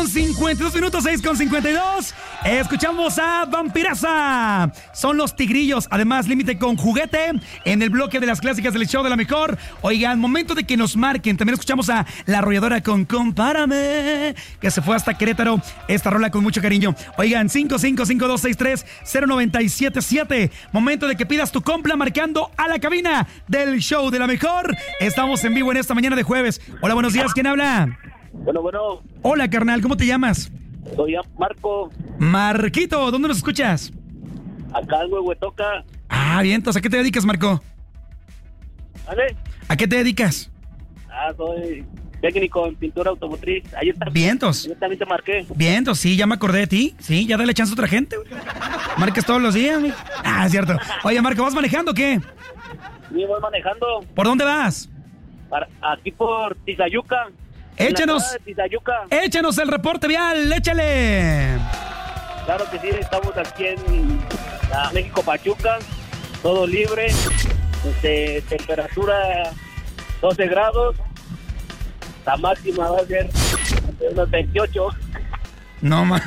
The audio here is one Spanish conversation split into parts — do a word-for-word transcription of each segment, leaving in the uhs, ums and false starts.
cincuenta y dos minutos, seis con cincuenta y dos. Escuchamos a Vampiraza. Son los Tigrillos. Además, límite con juguete en el bloque de las clásicas del show de la mejor. Oigan, momento de que nos marquen. También escuchamos a La Arrolladora con Compárame, que se fue hasta Querétaro. Esta rola con mucho cariño. Oigan, cinco cinco cinco dos seis tres cero nueve siete siete. Momento de que pidas tu compra marcando a la cabina del show de la mejor. Estamos en vivo en esta mañana de jueves. Hola, buenos días. ¿Quién habla? Bueno, bueno. Hola, carnal, ¿cómo te llamas? Soy Marco. Marquito, ¿dónde nos escuchas? Acá en Huehuetoca. Ah, bien, entonces, ¿a qué te dedicas, Marco? ¿Vale? ¿A qué te dedicas? Ah, soy técnico en pintura automotriz. Ayer también, Vientos. Ayer también te marqué. Vientos, sí, ya me acordé de ti. Sí, ya dale chance a otra gente, güey. Marcas todos los días, güey. Ah, es cierto. Oye, Marco, ¿vas manejando o qué? Sí, voy manejando. ¿Por dónde vas? Para, aquí por Tizayuca. Échanos, échanos el reporte vial, échale. Claro que sí, estamos aquí en la México Pachuca, todo libre, este, temperatura doce grados, la máxima va a ser de unos veintiocho. No, ma.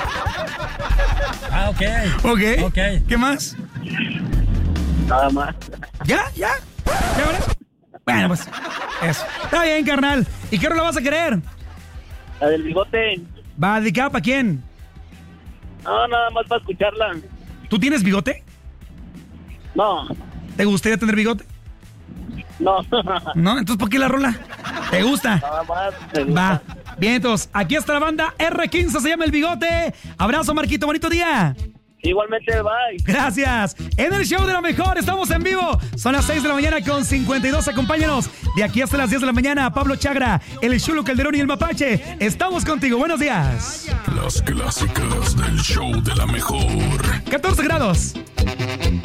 Ah, ok. Ok. Ok. ¿Qué más? Nada más. ¿Ya? ¿Ya? ¿Ya, verdad? Bueno, pues, eso. Está bien, carnal. ¿Y qué rola vas a querer? La del bigote. ¿Va dedicada para quién? No, nada más para escucharla. ¿Tú tienes bigote? No. ¿Te gustaría tener bigote? No. ¿No? Entonces, ¿por qué la rola? ¿Te gusta? Nada más. Me gusta. Va. Bien, entonces, aquí está la banda erre quince, se llama El Bigote. Abrazo, Marquito, bonito día. Igualmente, bye. Gracias. En el show de la mejor, estamos en vivo. Son las seis de la mañana con cincuenta y dos. Acompáñanos de aquí hasta las diez de la mañana. Pablo Chagra, el Chulo Calderón y el Mapache. Estamos contigo. Buenos días. Las clásicas del show de la mejor. catorce grados.